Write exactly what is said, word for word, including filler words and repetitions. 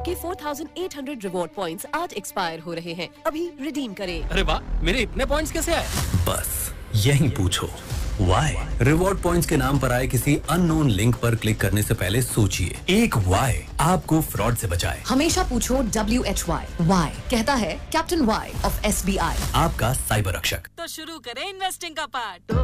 आपके four thousand eight hundred reward points आज expire हो रहे हैं, अभी रिडीम करें। अरे वाह, मेरे इतने पॉइंट्स कैसे आए? बस यही पूछो Why? रिवॉर्ड पॉइंट्स के नाम पर आए किसी अननोन लिंक पर क्लिक करने से पहले सोचिए, एक Why आपको फ्रॉड से बचाए। हमेशा पूछो W H Y। Why कहता है captain Y of S B I, आपका साइबर रक्षक। तो शुरू करें इन्वेस्टिंग का पार्ट।